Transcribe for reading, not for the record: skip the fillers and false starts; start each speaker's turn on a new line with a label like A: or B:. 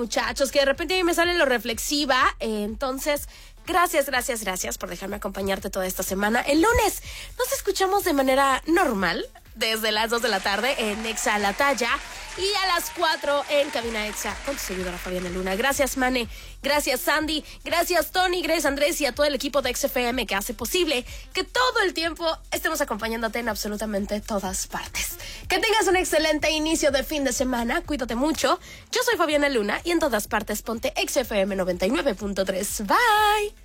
A: muchachos, que de repente a mí me sale lo reflexiva. Entonces, gracias por dejarme acompañarte toda esta semana. El lunes nos escuchamos de manera normal, desde las 2 de la tarde en Exa La Talla y a las 4 en Cabina Exa con tu seguidora Fabiana Luna. Gracias, Mane, gracias, Sandy, gracias, Tony, gracias, Andrés y a todo el equipo de XFM que hace posible que todo el tiempo estemos acompañándote en absolutamente todas partes. Que tengas un excelente inicio de fin de semana, cuídate mucho. Yo soy Fabiana Luna y en todas partes ponte XFM 99.3. Bye.